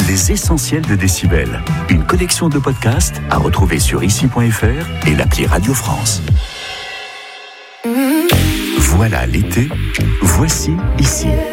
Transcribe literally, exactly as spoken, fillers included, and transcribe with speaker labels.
Speaker 1: Les essentiels de Décibel. Une collection de podcasts à retrouver sur ici point f r et l'appli Radio France. Voilà l'été, voici ici.